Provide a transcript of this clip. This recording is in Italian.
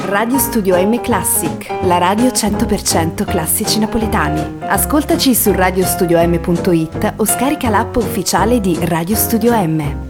Radio Studio M Classic, la radio 100% classici napoletani. Ascoltaci su radiostudiom.it o scarica l'app ufficiale di Radio Studio M.